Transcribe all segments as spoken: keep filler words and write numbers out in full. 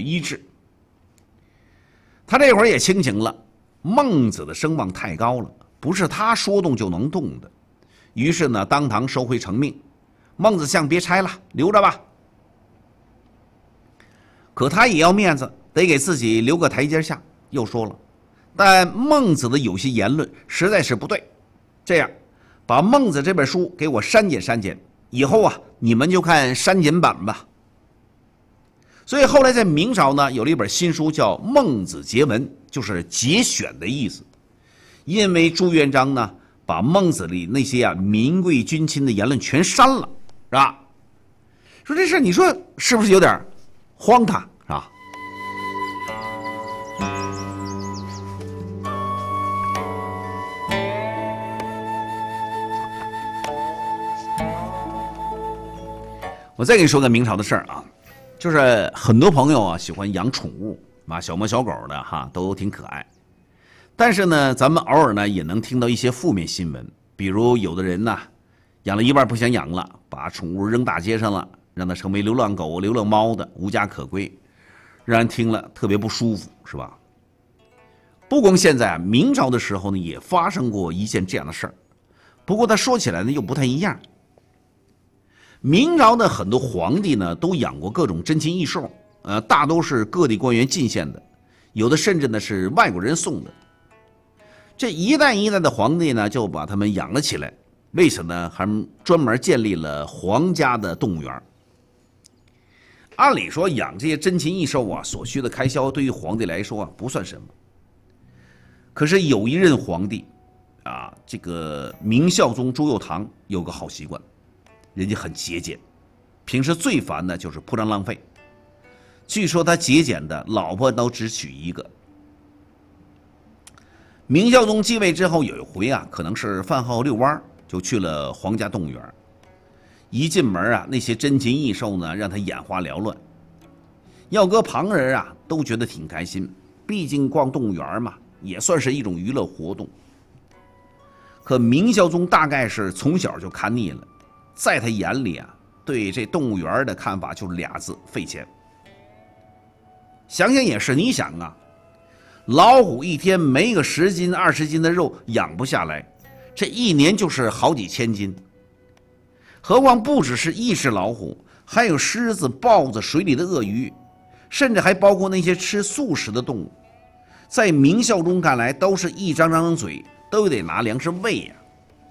医治。他这会儿也清醒了，孟子的声望太高了，不是他说动就能动的。于是呢，当堂收回成命，孟子像别拆了，留着吧。可他也要面子，得给自己留个台阶下。又说了，但孟子的有些言论实在是不对，这样把孟子这本书给我删减删减，以后啊你们就看删减版吧。所以后来在明朝呢，有了一本新书叫《孟子节文》，就是节选的意思。因为朱元璋呢把孟子里那些啊民贵君亲的言论全删了，是吧？说这事你说是不是有点荒唐，是吧？我再给你说个明朝的事儿啊，就是很多朋友啊喜欢养宠物啊，小猫小狗的哈都挺可爱。但是呢，咱们偶尔呢也能听到一些负面新闻，比如有的人呢养了一半不想养了，把宠物扔大街上了，让它成为流浪狗、流浪猫的，无家可归，让人听了特别不舒服，是吧？不光现在啊，明朝的时候呢也发生过一件这样的事儿，不过他说起来呢又不太一样。明朝的很多皇帝呢都养过各种珍禽异兽，呃，大都是各地官员进献的，有的甚至呢是外国人送的。这一代一代的皇帝呢就把他们养了起来，为此呢还专门建立了皇家的动物园。按理说养这些珍禽异兽啊，所需的开销对于皇帝来说啊不算什么。可是有一任皇帝啊，这个明孝宗朱佑樘有个好习惯，人家很节俭，平时最烦的就是铺张浪费。据说他节俭的老婆都只娶一个。明孝宗继位之后，有一回啊，可能是饭后遛弯，就去了皇家动物园。一进门啊，那些珍禽异兽呢，让他眼花缭乱。要搁旁人啊，都觉得挺开心，毕竟逛动物园嘛，也算是一种娱乐活动。可明孝宗大概是从小就看腻了，在他眼里啊，对这动物园的看法就是俩字：费钱。想想也是，你想啊，老虎一天没个十斤二十斤的肉养不下来，这一年就是好几千斤。何况不只是一只老虎，还有狮子、豹子、水里的鳄鱼，甚至还包括那些吃素食的动物。在明孝宗看来，都是一张张嘴都得拿粮食喂呀。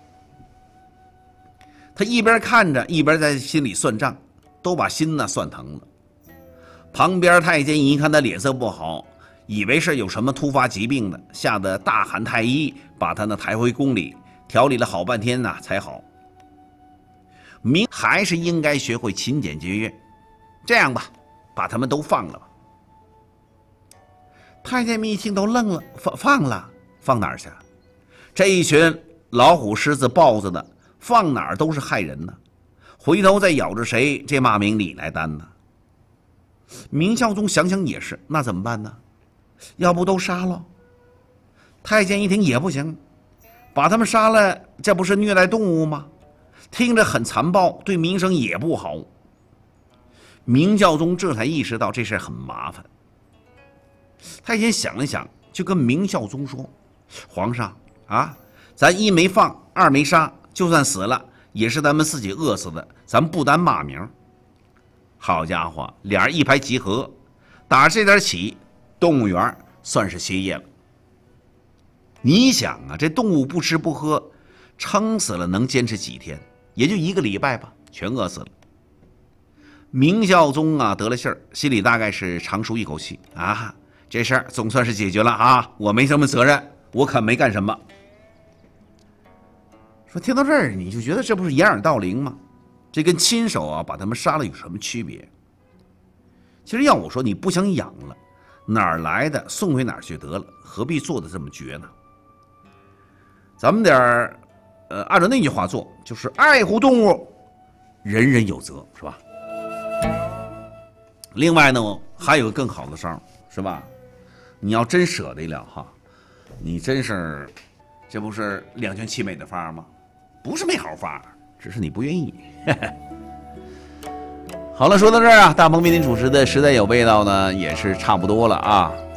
他一边看着，一边在心里算账，都把心呢算疼了。旁边太监一看他脸色不好，以为是有什么突发疾病的，吓得大喊太医，把他呢抬回宫里，调理了好半天呢才好。明还是应该学会勤俭节约，这样吧，把他们都放了吧。太监们一听都愣了，放放了？放哪儿去？这一群老虎、狮子、豹子的，放哪儿都是害人呢。回头再咬着谁，这骂名你来担呢。明孝宗想想也是，那怎么办呢？要不都杀了？太监一听也不行，把他们杀了，这不是虐待动物吗？听着很残暴，对名声也不好。明孝宗这才意识到这事很麻烦。太监想了想，就跟明孝宗说：“皇上啊，咱一没放，二没杀，就算死了，也是咱们自己饿死的，咱不担骂名。”好家伙，俩人一拍即合，打这点起，动物园算是歇业了。你想啊，这动物不吃不喝，撑死了能坚持几天？也就一个礼拜吧，全饿死了。明孝宗啊得了信儿，心里大概是长舒一口气啊，这事儿总算是解决了啊，我没什么责任，我可没干什么。说听到这儿，你就觉得这不是掩耳盗铃吗？这跟亲手啊把他们杀了有什么区别？其实要我说，你不想养了，哪儿来的送回哪儿去得了，何必做的这么绝呢？咱们点儿，呃，按照那句话做，就是爱护动物，人人有责，是吧？另外呢，还有个更好的招，是吧？你要真舍得了哈，你真是，这不是两全其美的法吗？不是没好法，只是你不愿意。 好了，说到这儿啊，大鹏为您主持的实在有味道呢，也是差不多了啊。